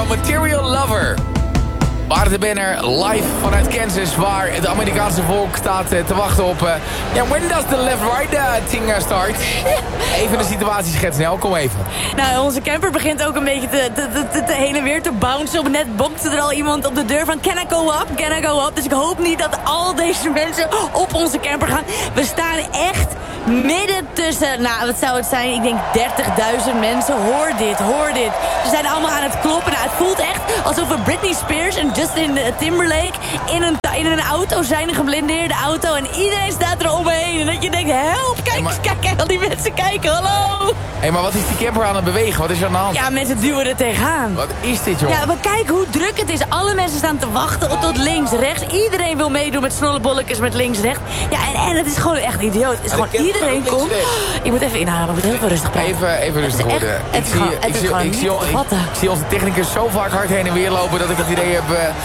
Material Lover. Waar de banner live vanuit Kansas, waar het Amerikaanse volk staat te wachten op... when does the left-right thing start? Even de situatie schetsen, snel, kom even. Nou, onze camper begint ook een beetje te heen en weer te bouncen. Op net bokte er al iemand op de deur van can I go up, can I go up? Dus ik hoop niet dat al deze mensen op onze camper gaan. We staan echt midden tussen, nou wat zou het zijn, ik denk 30.000 mensen. Hoor dit, hoor dit. Ze zijn allemaal aan het kloppen. Nou, het voelt echt alsof we Britney Spears en Justin Timberlake in een auto zijn, een geblindeerde auto. En iedereen staat er omheen. En dat je denkt, help, kijk, al die mensen kijken, hallo. Hé, maar wat is die camper aan het bewegen? Wat is er aan de hand? Ja, mensen duwen er tegenaan. Wat is dit, joh? Ja, maar kijk hoe druk het is. Alle mensen staan te wachten tot links, rechts. Iedereen wil meedoen met snollebolletjes met links, rechts. Ja, en het is gewoon echt idioot. Het is gewoon iedereen komt. Ik moet even inhalen, ik moet heel veel rustig blijven. Even rustig worden. Ik zie onze technicus zo vaak hard heen en weer lopen dat ik het idee heb...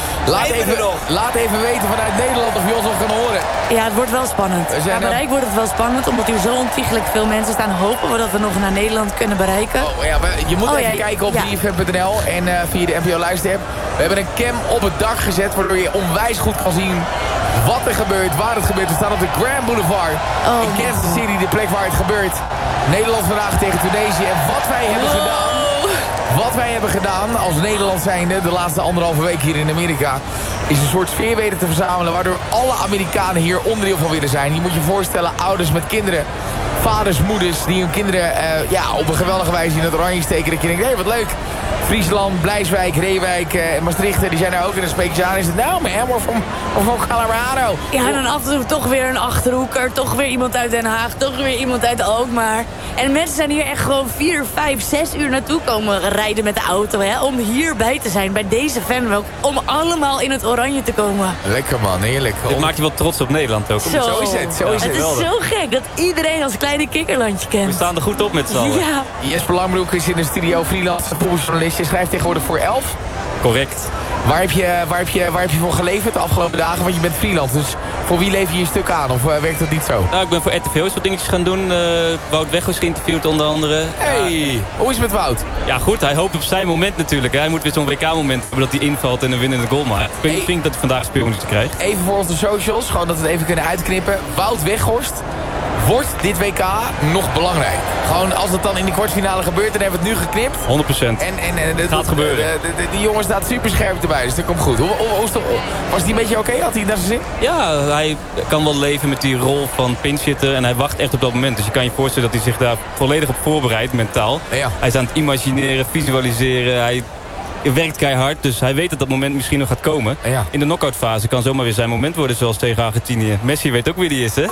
Laat even weten vanuit Nederland of je ons nog kan horen. Ja, het wordt wel spannend. Qua bereik wordt het wel spannend, omdat hier zo ontiegelijk veel mensen staan. Hopen we dat we nog naar Nederland kunnen bereiken. Je moet even kijken op DFM.nl en via de NPO Luisterapp. We hebben een cam op het dak gezet, waardoor je onwijs goed kan zien wat er gebeurt, waar het gebeurt. We staan op de Grand Boulevard in Kansas City, de plek waar het gebeurt. Nederland vandaag tegen Tunesië. En wat wij hebben gedaan... Wat wij hebben gedaan als Nederland zijnde de laatste 1,5 week hier in Amerika... is een soort sfeer weten te verzamelen... waardoor alle Amerikanen hier onderdeel van willen zijn. Je moet je voorstellen, ouders met kinderen... vaders, moeders die hun kinderen op een geweldige wijze in het oranje steken. Dat je denkt, hé, wat leuk. Friesland, Blijswijk, Reewijk en Maastricht, die zijn daar ook in een speciaal. Is het nou, man, we're from Colorado. Ja, en dan af en toe toch weer een Achterhoeker, toch weer iemand uit Den Haag, toch weer iemand uit Alkmaar. En mensen zijn hier echt gewoon 4, 5, 6 uur naartoe komen rijden met de auto, hè, om hierbij te zijn, bij deze fanwalk, om allemaal in het oranje te komen. Lekker man, heerlijk. Het maakt je wel trots op Nederland ook. Zo is het. Het is zo gek dat iedereen als kleine kikkerlandje kent. We staan er goed op met z'n allen. Ja. Jesper Langbroek is in de studio, freelance voetbaljournalist. Je schrijft tegenwoordig voor 11. Correct. Waar heb je voor geleverd de afgelopen dagen? Want je bent freelance, dus voor wie lever je je stuk aan? Of werkt dat niet zo? Nou, ik ben voor RTV eens wat dingetjes gaan doen. Wout Weghorst geïnterviewd onder andere. Hey, hoe is het met Wout? Ja goed, hij hoopt op zijn moment natuurlijk. Hij moet weer zo'n WK-moment hebben dat hij invalt en een winnende goal maakt. Ik vind dat hij vandaag speelminuten krijgt. Even voor onze socials, gewoon dat we het even kunnen uitknippen. Wout Weghorst. Wordt dit WK nog belangrijk? Gewoon als het dan in de kwartfinale gebeurt, dan hebben we het nu geknipt. 100%. En gaat gebeuren. Die jongen staat super scherp erbij, dus dat komt goed. Was die een beetje oké? Had hij het naar zijn zin? Ja, hij kan wel leven met die rol van pinchhitter en hij wacht echt op dat moment. Dus je kan je voorstellen dat hij zich daar volledig op voorbereidt, mentaal. Ja. Hij is aan het imagineren, visualiseren, hij werkt keihard, dus hij weet dat dat moment misschien nog gaat komen. Ja. In de knock-outfase kan zomaar weer zijn moment worden, zoals tegen Argentinië. Messi weet ook wie die is, hè?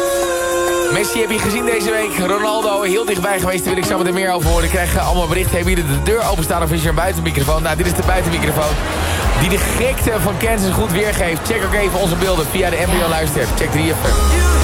Messi heb je gezien deze week. Ronaldo heel dichtbij geweest. Daar wil ik zo meteen meer over horen. Ik krijg allemaal berichten. Hebben jullie de deur openstaan of is er een buitenmicrofoon? Nou, dit is de buitenmicrofoon. Die de gekte van Kansas goed weergeeft. Check ook even onze beelden via de NPO Luisterapp. Check 3FM.